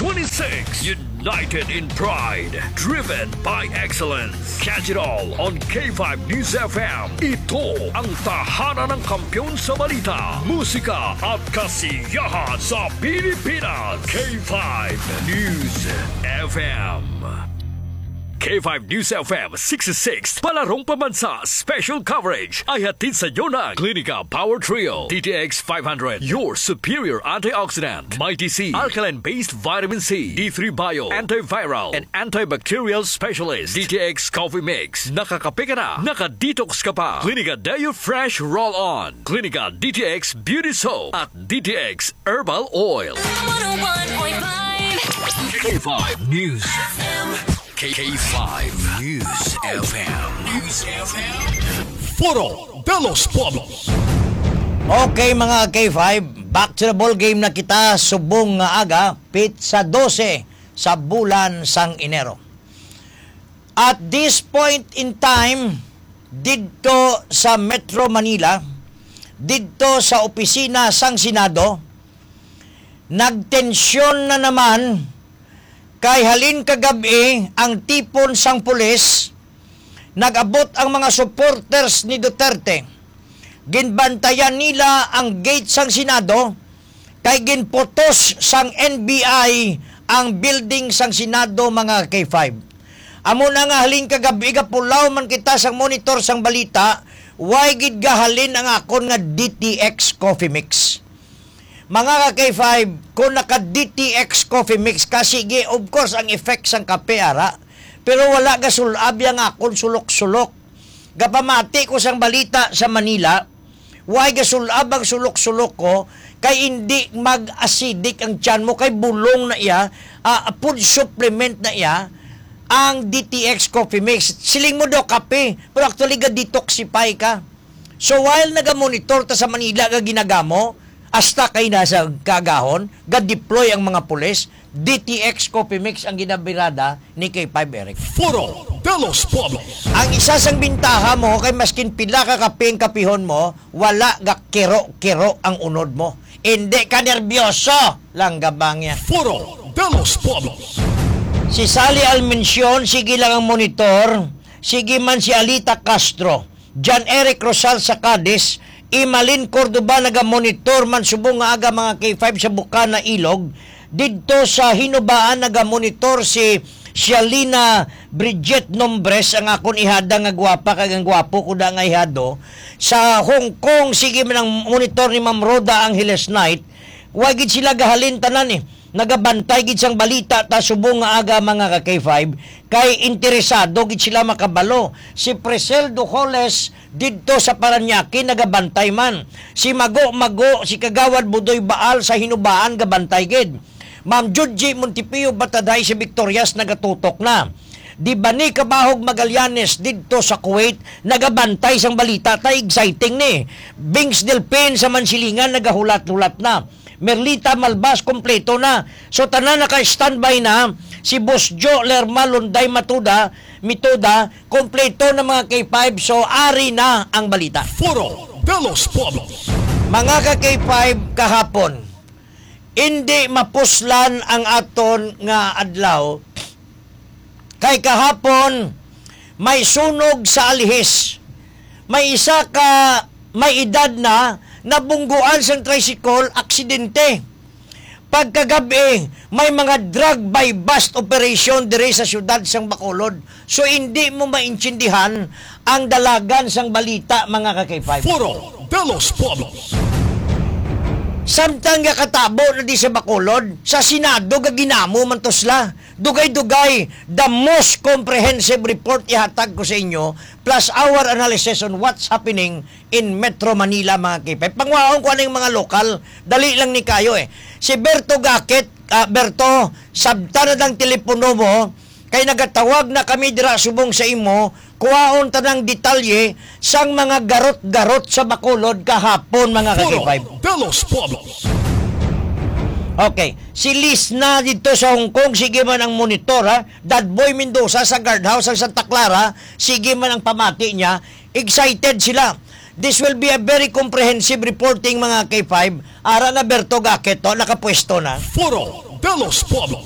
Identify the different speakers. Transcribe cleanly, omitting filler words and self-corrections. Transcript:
Speaker 1: 2026. United in pride, driven by excellence. Catch it all on K5 News FM. Ito ang tahanan ng kampiyon sa balita, musika at kasiyahan sa Pilipinas. K5 News FM. K5 News FM 66, Palarong Pambansa Special Coverage ay hatid sa iyo ng Clinica Power Trio, DTX 500, your superior antioxidant, Mighty C, alkaline-based vitamin C, D3 Bio, antiviral and antibacterial specialist, DTX Coffee Mix. Nakakape ka na, naka-detox ka pa. Clinica Deo Fresh Roll-On, Clinica DTX Beauty Soap at DTX Herbal Oil. 101.5 K5 News FM. K5 News FM. News FM.
Speaker 2: Foro de los Pueblos.
Speaker 3: Okay mga K5, back to the ball game na kita subong nga aga, pizza 12 sa bulan sang Enero. At this point in time, dito sa Metro Manila, dito sa opisina sang Senado, nagtensyon na naman kay halin kagabi ang tipon sang pulis, nag-abot ang mga supporters ni Duterte. Ginbantayan nila ang gate sang Senado, kay ginpotos sang NBI ang building sang Senado mga K5. Amo na nga halin kagabi, kapulaw man kita sang monitor sang balita, why gid gahalin ang akon nga DTX Coffee Mix. Mga ka-K5, kung naka-DTX Coffee Mix, kasi of course, ang effect sang kape, ara. Pero wala ga sulab yang akon sulok-sulok. Gapamati ko sang balita sa Manila, why ga sulab ang sulok-sulok ko, kay hindi mag-acidic ang tiyan mo, kay bulong na iya, food supplement na iya, ang DTX Coffee Mix. Siling mo daw kape, pero actually ga-detoxify ka. So while naga-monitor ta sa Manila ga ginagamo, hasta kay nasa kagahon, ga-deploy ang mga pulis, DTX Coffee Mix ang ginabirada ni K5 Eric.
Speaker 2: Foro de los Pueblos.
Speaker 3: Ang isa sang bintaha mo, kay maskin pila ka kapihon mo, wala ga kero-kero ang unod mo. Hindi ka nervyoso lang gabang yan.
Speaker 2: Foro de los Pueblos.
Speaker 3: Si Sally Almencion, sige lang ang monitor, sige man si Alita Castro, John Eric Rosal sa Cadiz, Imalin Cordoba naga-monitor man subong nga aga mga K5 sa Bukana Ilog. Dito sa Hinubaan naga-monitor si Shalina Bridget Nombres, ang akon ihada nga gwapa kag ang gwapo ko da nga ihado. Sa Hong Kong sige man ang monitor ni Ma'am Roda Angeles Knight. Wa gid sila gahalin tanan nagabantay gid sang balita ta subong nga aga mga ka-K5 kay interesado gid sila makabalo. Si Presel Dujoles didto sa Paranaque nagabantay man. Si Mago si Kagawad Budoy Baal sa Hinubaan gabantay gid. Ma'am Judgy Montipio Bataday si Victorias nagatutok na. Di ba ni Kabahog Magallanes didto sa Kuwait nagabantay sang balita ta exciting ni. Bings Delpin sa Mansilingan nagahulat-hulat na. Merlita Malbas kompleto na. So tanan naka-standby na. Si Boss Joe Lerma Lunday Metoda kompleto na mga K5. So ari na ang balita.
Speaker 2: Foro de los Pueblos.
Speaker 3: Mga ka-K5 kahapon, hindi mapuslan ang aton nga adlaw. Kay kahapon may sunog sa Alihis. May isa ka may edad na nabungguan sa tricycle, aksidente. Pagkagabi, may mga drug by bust operation dire sa syudad sang Bacolod. So hindi mo maintindihan ang dalagan sang balita mga ka-K5.
Speaker 2: Foro de los Pueblos.
Speaker 3: Samtang katabo na di sa Bacolod, sa Senado gaginamo man to sila. Dugay-dugay, the most comprehensive report ihatag ko sa inyo, plus our analysis on what's happening in Metro Manila, mga K5. Pangwaon ko ano yung mga lokal, dali lang ni kayo Si Berto Gaket, Berto, sabta na ng telepono mo, kay nagatawag na kami dira subong sa imo, kuwaon tanang detalye sang mga garot-garot sa Bacolod kahapon, mga
Speaker 2: Foro
Speaker 3: K5.
Speaker 2: de los Pueblos.
Speaker 3: Okay, si Liz na dito sa Hong Kong, sige man ang monitor ha. Dadboy Mendoza sa guardhouse sa Santa Clara, sige man ang pamati niya. Excited sila. This will be a very comprehensive reporting mga K5. Ara na Berto Gaket to, nakapwesto na.
Speaker 2: Foro de los Pueblos.